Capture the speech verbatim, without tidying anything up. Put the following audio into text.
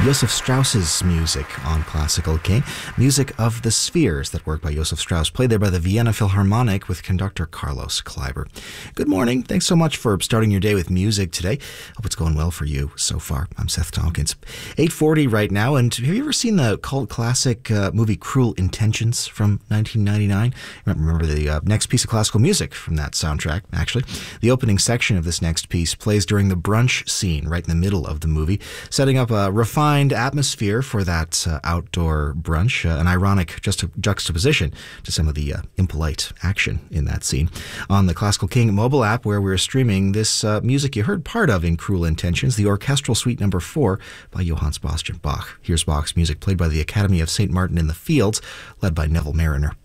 Joseph Strauss's music on Classical King. Music of the Spheres, that work by Joseph Strauss, played there by the Vienna Philharmonic with conductor Carlos Kleiber. Good morning. Thanks so much for starting your day with music today. Hope it's going well for you so far. I'm Seth Tompkins. eight forty right now, and have you ever seen the cult classic uh, movie Cruel Intentions from nineteen ninety-nine? Remember the uh, next piece of classical music from that soundtrack, actually. The opening section of this next piece plays during the brunch scene right in the middle of the movie, setting up a refined atmosphere for that uh, outdoor brunch, uh, an ironic just juxtaposition to some of the uh, impolite action in that scene. On the Classical King mobile app, where we're streaming this uh, music you heard part of in Cruel Intentions, the Orchestral Suite Number four by Johann Sebastian Bach. Here's Bach's music played by the Academy of Saint Martin in the Fields, led by Neville Mariner.